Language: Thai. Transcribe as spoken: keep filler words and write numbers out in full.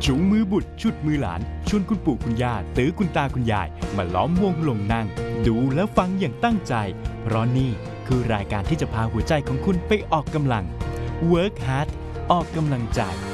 จูงมือบุตรชุดมือหลานชวนคุณปู่คุณย่าตื้อคุณตาคุณยายมาล้อมวงลงนั่งดูแล้วฟังอย่างตั้งใจเพราะนี่คือรายการที่จะพาหัวใจของคุณไปออกกำลัง Work Hard ออกกำลังใจ